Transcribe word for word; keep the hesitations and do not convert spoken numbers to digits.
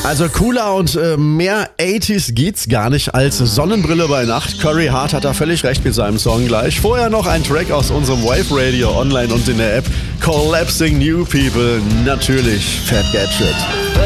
Also cooler und äh, mehr achtziger geht's gar nicht als Sonnenbrille bei Nacht. Curry Hart hat da völlig recht mit seinem Song gleich. Vorher noch ein Track aus unserem Wave Radio online und in der App. Collapsing New People, natürlich Fat Gadget.